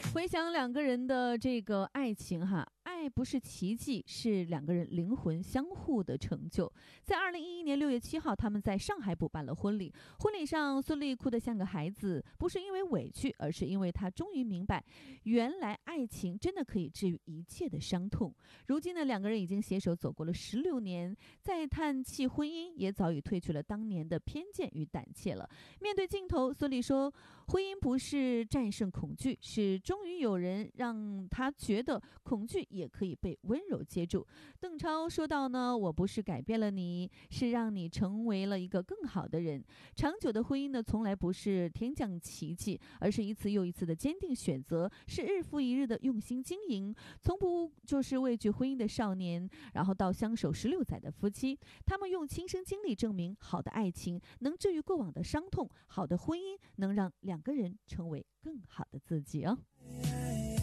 回想两个人的这个爱情爱不是奇迹，是两个人灵魂相互的成就。在2011年6月7号，他们在上海补办了婚礼。婚礼上，孙俪哭得像个孩子，不是因为委屈，而是因为她终于明白，原来爱情真的可以治愈一切的伤痛。如今呢，两个人已经携手走过了16年，再叹气婚姻，也早已褪去了当年的偏见与胆怯了。面对镜头，孙俪说，婚姻不是战胜恐惧，是终于有人让她觉得恐惧也可以被温柔接住。邓超说到呢，我不是改变了你，是让你成为了一个更好的人。长久的婚姻呢，从来不是天降奇迹，而是一次又一次的坚定选择，是日复一日的用心经营。从不就是畏惧婚姻的少年，然后到相守16载的夫妻，他们用亲身经历证明，好的爱情能治愈过往的伤痛，好的婚姻能让两个人成为更好的自己哦。